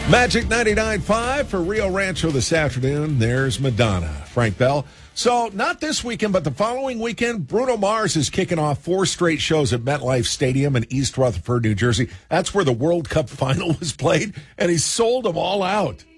Magic 99.5 for Rio Rancho this afternoon. There's Madonna. Frank Bell. So, not this weekend, but the following weekend, Bruno Mars is kicking off 4 straight shows at MetLife Stadium in East Rutherford, New Jersey. That's where the World Cup final was played, and he sold them all out.